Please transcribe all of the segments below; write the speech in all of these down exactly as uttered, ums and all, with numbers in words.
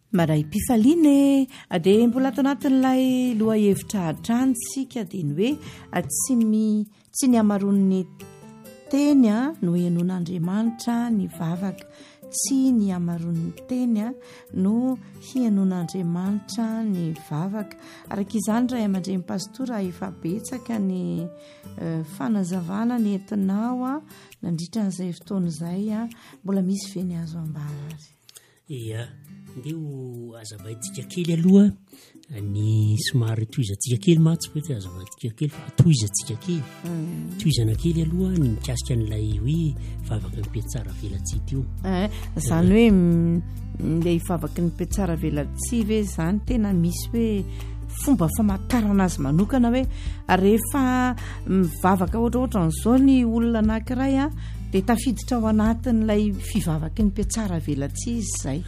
maray mpifaliany dia mbola ato anatin'ilay loha hevitra adrantsika dia ny hoe tsy mi tsy ny amaron'ny teny a no hianon'Andriamanitra ny vavaka, tsy ny amaron'ny teny a no hianon'Andriamanitra ny vavaka. Araka izany ray aman-dreny pastora efa betsaka ny uh, fanazavana ny entinao a nandritra n'izay fotoana izay a mbola misy ve ny azo ambara ary? Ia, ndeo azavaintsika kely aloha ny somary toizantsika kely matsy hoe azavaintsika kely fa toizantsika kely mm. toizana kely aloha ny mikasika n'ilay hoe vavaka ny Pietsara Velatsia io eh, zany hoe ilay vavaka ny Pietsara Velatsia ve zany tena misy hoe fomba famantarana azy manokana hoe rehefa mivavaka ohatraohatra n'izao ny olona anankiray a dia tafiditra ao anatin'ilay fivavaka ny Pietsara Velatsia izy izay.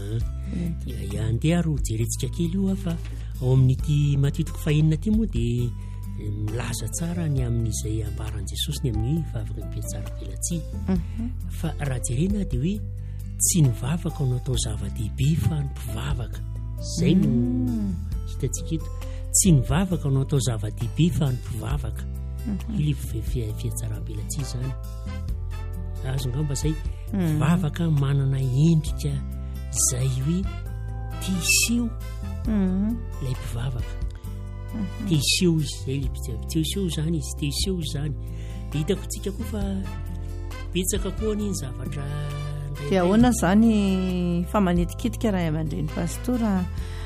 Ia, andeha aro jerentsika kely io fa ao amin'ity matitiko fahinana ity moa dia milaza tsara ny amin'izay ambaran'i Jesosy ny amin'ny vavaka ny Pietsara Velatsia. Fa raha jerena dia hoe tsy ny vavaka no atao zava-dehibe fa ny mpivavaka. Izay no hitantsika eto. Tsy ny vavaka no atao zava-dehibe fa ny mpivavaka. Ilay Pietsara Velatsia zany. Azo ngamba zay vavaka manana endrika izay hoe tia iseho ilay mpivavaka. Tia iseho izy izay tia iseho zany izy tia iseho zany. Dia hitako tsika koa fa betsaka koa ny zavatra dia ahoana zany fa manetikitika raha aman-dreny pastora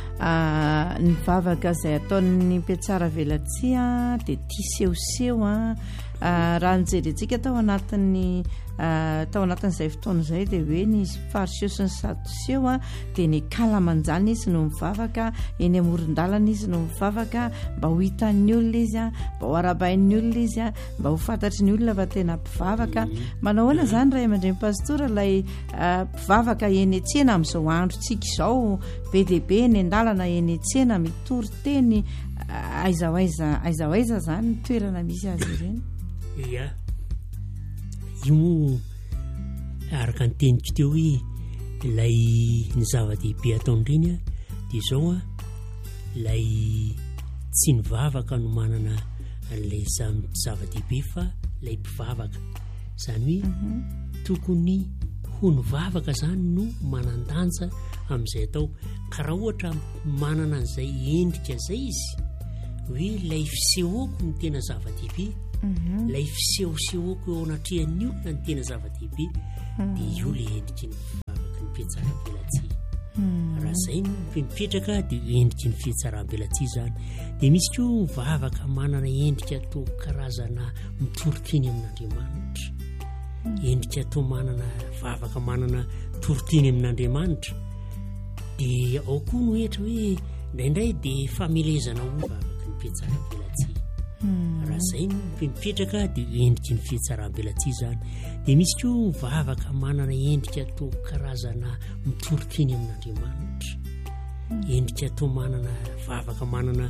ny vavaka izay ataon'ny Pietsara Velatsia dia tia isehoseho a raha nijerentsika tao anatin'ny tao anatin'izay fotoana izay dia hoe ny fariseo sy ny sadoseo a dia ny kalamanjana izy no mivavaka, eny amoron-dalana izy no mivavaka mba ho hitan'ny olona izy a, mba ho arabain'ny olona izy a, mba ho fantatry ny olona fa tena mpivavaka. Manahoana zany ray aman-dreny pastora ilay mpivavaka eny an-tsena amin'izao androntsika izao be dia be eny an-dalana eny an-tsena mitory teny aiza aiza aiza aiza zany ny toerana misy azy ireny. Ia, io moa araka ny teniko teo hoe ilay ny zava-dehibe ataon'ireny a dia izao a ilay tsy ny vavaka no manana an'ilay zava-dehibe fa ilay mpivavaka. Izany hoe tokony ho ny vavaka zany no manan-danja amin'izay atao. Ka raha ohatra manana an'izay endrika izay izy hoe ilay fisehoako no tena zava-dehibe, ilay fisehosehoako eo anatrehan'ny olona ny tena zava-dehibe, dia io ilay endriky ny vavaka ny Pietsara Velatsia. Raha izay no mipetraka dia endriky ny Pietsara Velatsia zany. Dia misy koa vavaka manana endrika toa karazana mitoroteny amin'Andriamanitra, endrika toa manana vavaka manana toroteny amin'Andriamanitra. Dia ao koa no ohatra hoe indraindray dia famelezana ho vavaka ny Pietsara Velatsia. Raha izay no mipetraka dia endriky ny Pietsara Velatsia zany. Dia misy koa vavaka manana endrika toa karazana mitoroteny amin'Andriamanitra, endrika toa manana vavaka manana